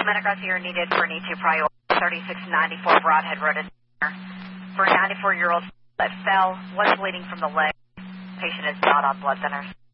Medic here needed for an E2 priority, 3694 Broadhead Road in for a 94-year-old that fell, was bleeding from the leg. Patient is not on blood thinners.